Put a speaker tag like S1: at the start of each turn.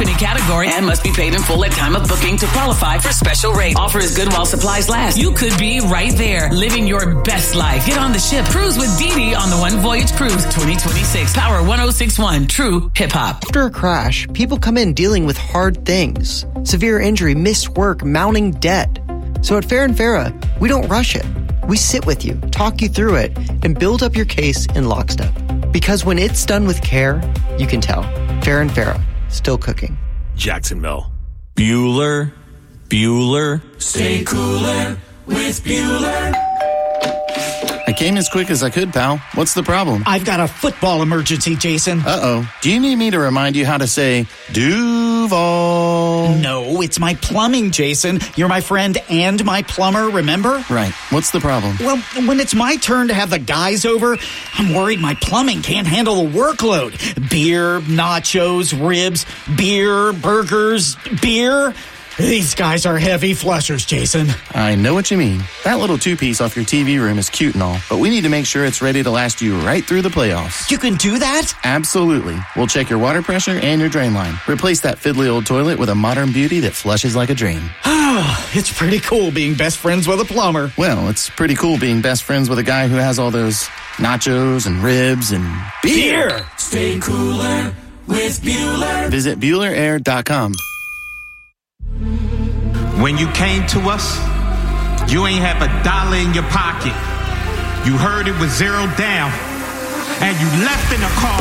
S1: company category and must be paid in full at time of booking to qualify for special rate. Offer is good while supplies last. You could be right there, living your best life. Get on the ship. Cruise with Dee Dee on the One Voyage Cruise 2026. Power 1061. True hip hop.
S2: After a crash, people come in dealing with hard things. Severe injury, missed work, mounting debt. So at Fair & Farah, we don't rush it. We sit with you, talk you through it, and build up your case in lockstep. Because when it's done with care, you can tell. Fair & Farah, still cooking.
S3: Jacksonville. Bueller.
S4: Stay cooler with Bueller.
S5: I came as quick as I could, pal. What's the problem?
S6: I've got a football emergency, Jason.
S5: Uh-oh. Do you need me to remind you how to say Duval?
S6: No, it's my plumbing, Jason. You're my friend and my plumber, remember?
S5: Right. What's the problem?
S6: Well, when it's my turn to have the guys over, I'm worried my plumbing can't handle the workload. Beer, nachos, ribs, beer, burgers, beer. These guys are heavy flushers, Jason.
S5: I know what you mean. That little two-piece off your TV room is cute and all, but we need to make sure it's ready to last you right through the playoffs.
S6: You can do that?
S5: Absolutely. We'll check your water pressure and your drain line. Replace that fiddly old toilet with a modern beauty that flushes like a drain.
S6: It's pretty cool being best friends with a plumber.
S5: Well, it's pretty cool being best friends with a guy who has all those nachos and ribs and beer.
S4: Stay cooler with Bueller.
S5: Visit BuellerAir.com.
S7: When you came to us, you ain't have $1 in your pocket. You heard it was zero down, and you left in a car